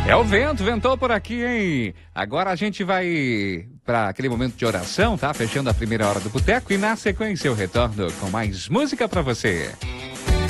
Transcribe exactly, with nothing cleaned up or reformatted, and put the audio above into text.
É o vento, ventou por aqui, hein? Agora a gente vai para aquele momento de oração, tá? Fechando a primeira hora do Boteco e na sequência eu retorno com mais música para você.